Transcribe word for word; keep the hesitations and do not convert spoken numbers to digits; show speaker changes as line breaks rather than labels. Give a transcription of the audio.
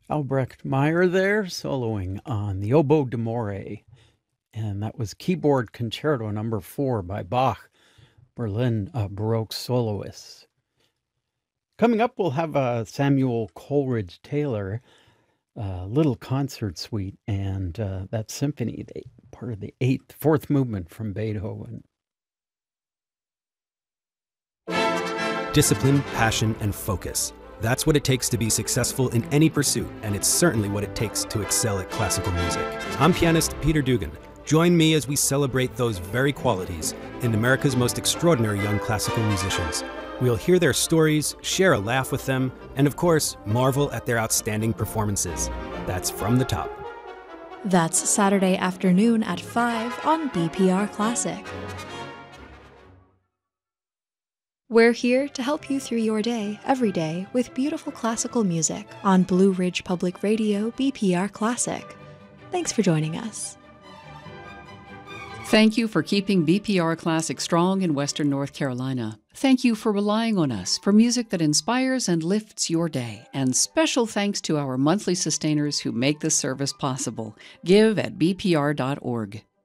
Albrecht Meyer there, soloing on the Oboe d'Amore. And that was Keyboard Concerto number four by Bach, Berlin uh, Baroque soloists. Coming up, we'll have uh, Samuel Coleridge Taylor, uh, Little Concert Suite, and uh, that symphony, the, part of the eighth, fourth movement from Beethoven.
Discipline, passion, and focus. That's what it takes to be successful in any pursuit, and it's certainly what it takes to excel at classical music. I'm pianist Peter Dugan. Join me as we celebrate those very qualities in America's most extraordinary young classical musicians. We'll hear their stories, share a laugh with them, and of course, marvel at their outstanding performances. That's From the Top.
That's Saturday afternoon at five on B P R Classic. We're here to help you through your day, every day, with beautiful classical music on Blue Ridge Public Radio B P R Classic. Thanks for joining us.
Thank you for keeping B P R Classic strong in Western North Carolina. Thank you for relying on us for music that inspires and lifts your day. And special thanks to our monthly sustainers who make this service possible. Give at b p r dot org.